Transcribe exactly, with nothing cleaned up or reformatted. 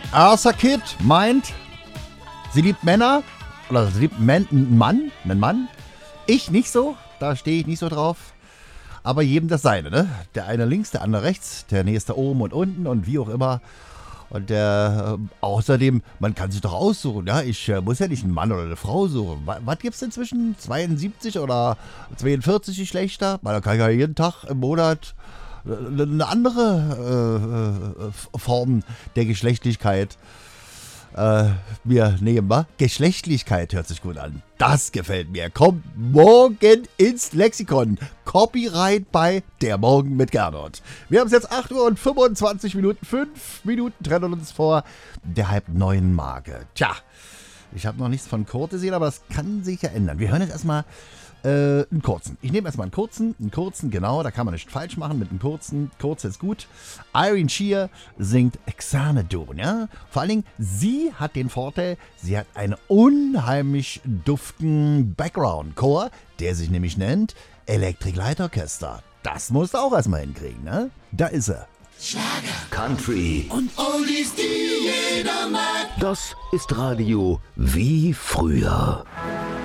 Eartha Kitt meint, sie liebt Männer, oder sie liebt einen Mann, einen Mann. Ich nicht so, da stehe ich nicht so drauf. Aber jedem das Seine, ne? Der eine links, der andere rechts, der nächste oben und unten und wie auch immer. Und der, äh, außerdem, man kann sich doch aussuchen, ja? Ich äh, muss ja nicht einen Mann oder eine Frau suchen. Was, was gibt's denn zwischen zweiundsiebzig oder zweiundvierzig Geschlechter? Man kann ja jeden Tag im Monat äh, eine andere äh, äh, Form der Geschlechtlichkeit äh, mir nehmen, wa? Geschlechtlichkeit hört sich gut an. Das gefällt mir. Kommt morgen ins Lexikon. Copyright bei Der Morgen mit Gernot. Wir haben es jetzt acht Uhr und fünfundzwanzig Minuten. Fünf Minuten trennen uns vor der halb neuen Marke. Tja, ich habe noch nichts von Kurt gesehen, aber das kann sich ja ändern. Wir hören jetzt erstmal äh, einen kurzen. Ich nehme erstmal einen kurzen. Einen kurzen, genau, da kann man nicht falsch machen mit einem kurzen. Kurz ist gut. Irene Shear singt Xanadu, ja? Vor allen Dingen, sie hat den Vorteil, sie hat einen unheimlich duften Background-Chor, der sich nämlich nennt Electric Light Orchestra. Das musst du auch erstmal hinkriegen, ne? Da ist er. Schlager, Country und Oldies, die jeder mag. Das ist Radio wie früher.